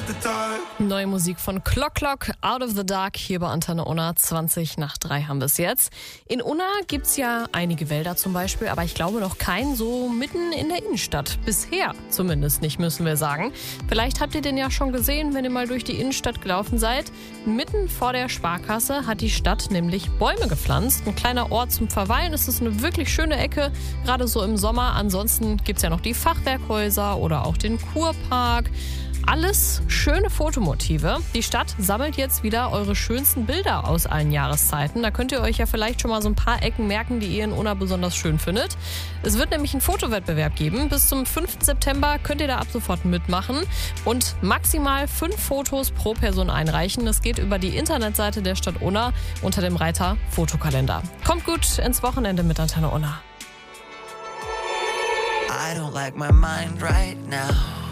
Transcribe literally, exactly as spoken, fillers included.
Neue Musik von Clock Clock, Out of the Dark, hier bei Antenne Unna. zwanzig nach drei haben wir es jetzt. In Unna gibt es ja einige Wälder zum Beispiel, aber ich glaube noch keinen so mitten in der Innenstadt. Bisher zumindest nicht, müssen wir sagen. Vielleicht habt ihr den ja schon gesehen, wenn ihr mal durch die Innenstadt gelaufen seid. Mitten vor der Sparkasse hat die Stadt nämlich Bäume gepflanzt. Ein kleiner Ort zum Verweilen. Es ist eine wirklich schöne Ecke, gerade so im Sommer. Ansonsten gibt es ja noch die Fachwerkhäuser oder auch den Kurpark. Alles schöne Fotomotive. Die Stadt sammelt jetzt wieder eure schönsten Bilder aus allen Jahreszeiten. Da könnt ihr euch ja vielleicht schon mal so ein paar Ecken merken, die ihr in Unna besonders schön findet. Es wird nämlich einen Fotowettbewerb geben. Bis zum fünften September könnt ihr da ab sofort mitmachen und maximal fünf Fotos pro Person einreichen. Das geht über die Internetseite der Stadt Unna unter dem Reiter Fotokalender. Kommt gut ins Wochenende mit Antenne Unna. I don't like my mind right now.